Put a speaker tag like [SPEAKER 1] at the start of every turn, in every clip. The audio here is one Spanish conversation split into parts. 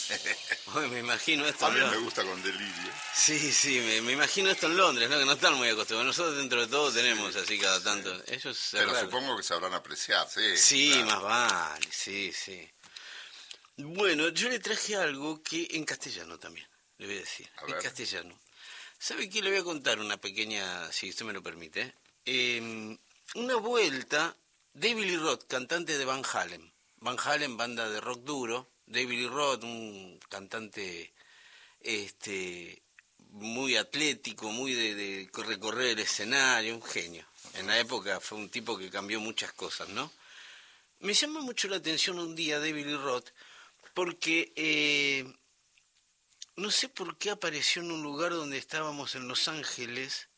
[SPEAKER 1] Hoy me imagino esto
[SPEAKER 2] A
[SPEAKER 1] en
[SPEAKER 2] mí me
[SPEAKER 1] Londres.
[SPEAKER 2] gusta con delirio.
[SPEAKER 1] Sí, me imagino esto en Londres, ¿no? Que no están muy acostumbrados. Nosotros dentro de todo tenemos así cada tanto. Ellos se
[SPEAKER 2] Pero
[SPEAKER 1] raro.
[SPEAKER 2] supongo que sabrán apreciar, sí.
[SPEAKER 1] Sí,
[SPEAKER 2] claro.
[SPEAKER 1] más vale, sí. Bueno, yo le traje algo que en castellano también, le voy a decir.
[SPEAKER 2] A
[SPEAKER 1] En
[SPEAKER 2] ver.
[SPEAKER 1] castellano. ¿Sabe qué? Le voy a contar una pequeña, si usted me lo permite. Una vuelta, David Lee Roth, cantante de Van Halen. Van Halen, banda de rock duro. David Lee Roth, un cantante muy atlético, muy de recorrer el escenario, un genio. En la época fue un tipo que cambió muchas cosas, ¿no? Me llama mucho la atención un día David Lee Roth porque no sé por qué apareció en un lugar donde estábamos en Los Ángeles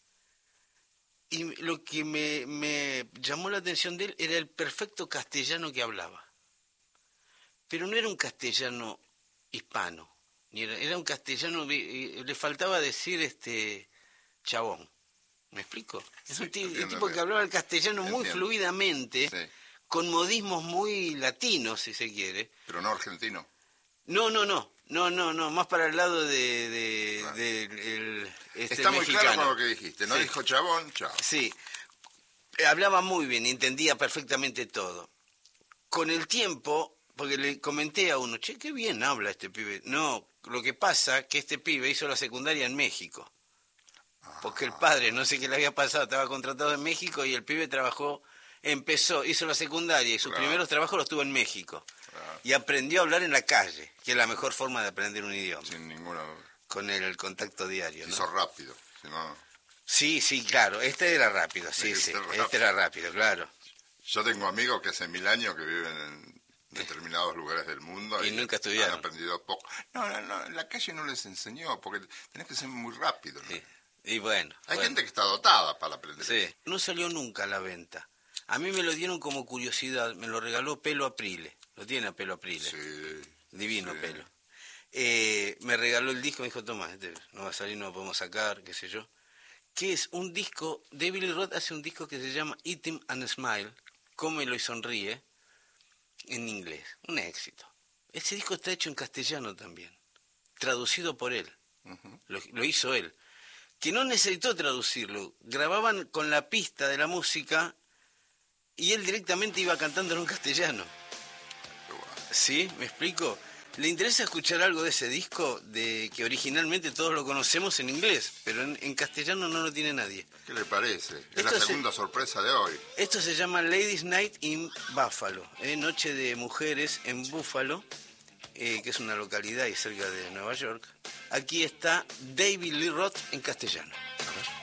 [SPEAKER 1] y lo que me llamó la atención de él era el perfecto castellano que hablaba. Pero no era un castellano hispano, era un castellano, le faltaba decir chabón. ¿Me explico? Es
[SPEAKER 2] Sí,
[SPEAKER 1] un
[SPEAKER 2] entiendo,
[SPEAKER 1] tipo que hablaba el castellano muy
[SPEAKER 2] entiendo.
[SPEAKER 1] fluidamente,
[SPEAKER 2] Sí,
[SPEAKER 1] con modismos muy latinos, si se quiere.
[SPEAKER 2] pero no argentino.
[SPEAKER 1] No, más para el lado
[SPEAKER 2] Claro.
[SPEAKER 1] mexicano.
[SPEAKER 2] Está muy claro con lo que dijiste. No
[SPEAKER 1] Sí.
[SPEAKER 2] dijo chabón, chao.
[SPEAKER 1] Sí, hablaba muy bien, entendía perfectamente todo. Con el tiempo, porque le comenté a uno, che, qué bien habla este pibe. No, lo que pasa que este pibe hizo la secundaria en México. Porque el padre, no sé qué le había pasado, estaba contratado en México y el pibe hizo la secundaria y sus
[SPEAKER 2] Claro.
[SPEAKER 1] primeros trabajos los tuvo en México.
[SPEAKER 2] Claro.
[SPEAKER 1] Y aprendió a hablar en la calle, que es la mejor forma de aprender un idioma,
[SPEAKER 2] Sin ninguna duda.
[SPEAKER 1] con el contacto diario,
[SPEAKER 2] Se
[SPEAKER 1] ¿no?
[SPEAKER 2] hizo rápido. Si no...
[SPEAKER 1] Sí, claro, este era rápido, sí, este era rápido, claro.
[SPEAKER 2] Yo tengo amigos que hace 1000 años que viven en determinados lugares del mundo
[SPEAKER 1] Y nunca estudiaron.
[SPEAKER 2] han aprendido poco. No, en la calle no les enseñó, porque tenés que ser muy rápido, ¿no?
[SPEAKER 1] Sí. Y bueno.
[SPEAKER 2] Hay
[SPEAKER 1] bueno,
[SPEAKER 2] gente que está dotada para aprender
[SPEAKER 1] sí.
[SPEAKER 2] eso.
[SPEAKER 1] No salió nunca a la venta. A mí me lo dieron como curiosidad, me lo regaló Pelo Aprile. Lo tiene a Pelo Aprile.
[SPEAKER 2] Sí,
[SPEAKER 1] Divino
[SPEAKER 2] sí.
[SPEAKER 1] Pelo. Me regaló el disco, me dijo, toma, no va a salir, no lo podemos sacar, qué sé yo. Que es un disco, David Lee Roth hace un disco que se llama Eat 'em and Smile, Cómelo y Sonríe, en inglés. Un éxito. Ese disco está hecho en castellano también, traducido por él.
[SPEAKER 2] Ujú.
[SPEAKER 1] Lo hizo él. Que no necesitó traducirlo, grababan con la pista de la música y él directamente iba cantando en un castellano.
[SPEAKER 2] Qué bueno.
[SPEAKER 1] ¿Sí? ¿Me explico? ¿Le interesa escuchar algo de ese disco de que originalmente todos lo conocemos en inglés, pero en castellano no lo tiene nadie?
[SPEAKER 2] ¿Qué le parece? Es
[SPEAKER 1] Esto
[SPEAKER 2] la segunda sorpresa de hoy.
[SPEAKER 1] Esto se llama Ladies Night in Buffalo, Noche de Mujeres en Buffalo, que es una localidad y cerca de Nueva York. Aquí está David Lee Roth en castellano.